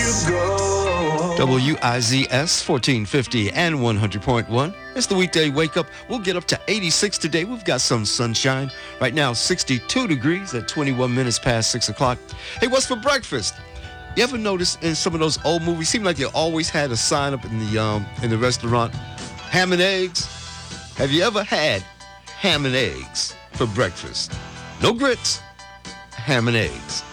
WIZS 1450 and 100.1. It's the weekday wake up. We'll get up to 86 today. We've got some sunshine. Right now, 62 degrees at 21 minutes past 6 o'clock. Hey, what's for breakfast? You ever notice in some of those old movies, seem like they always had a sign up in the restaurant, ham and eggs? Have you ever had ham and eggs for breakfast? No grits, ham and eggs.